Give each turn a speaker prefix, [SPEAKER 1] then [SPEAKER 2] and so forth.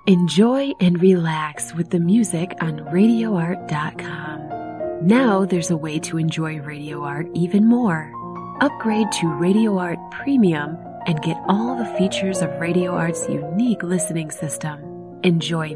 [SPEAKER 1] Enjoy and relax with the music on RadioArt.com. Now there's a way to enjoy Radio Art even more. Upgrade to Radio Art Premium and get all the features of Radio Art's unique listening system. Enjoy